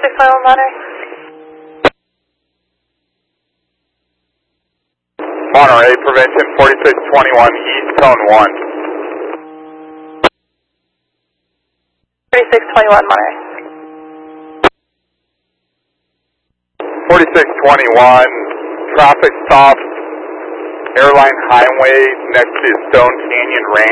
621 Monterey. Monterey, prevention 4621, East Zone 1. 3621 Monterey. 4621, traffic stop, Airline Highway next to Stone Canyon Ranch.